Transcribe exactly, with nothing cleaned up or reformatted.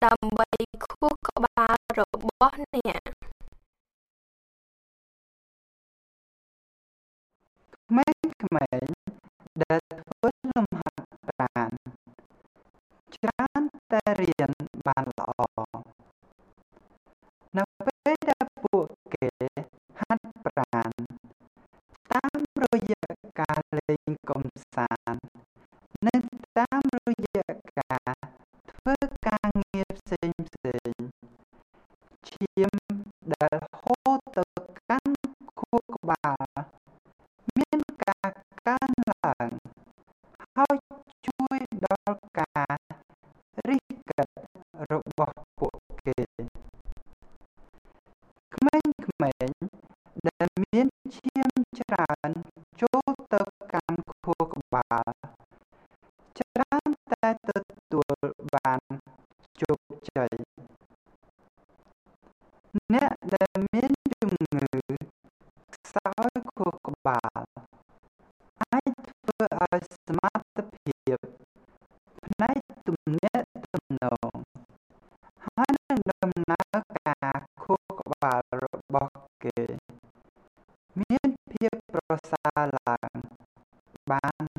ដើម្បីខួរក្បាលរបស់អ្នកក្មេងៗដែលធ្វើលំហាត់ប្រាណច្រើនតែរៀនបានល្អនៅពេលដែលពួកគេហាត់ប្រាណតាមរយៈការលេងកម្សាន្តនិងតាមរយៈការធ្វើការងារផ្សេងៗឈាមដែលហូរទៅកាន់ខួរក្បាលមានការកើនឡើងហើយជួយដល់ការរីកកិតរបស់ពួកគេក្មេងៗដែលមានឈាមច្រើនចូលទៅកាន់ខួរក្បាលច្រើនតែទទួលបានជោគជ័យអ្នកដែលមានជំងឺខ្សោយខួរក្បាលអាចធ្វើឲ្យសមត្ថភាពផ្នែកទំនាក់ទំនងហើយនិងដំណើរការខួរក្បាលរបស់គេមានភាពប្រសើរឡើងបាន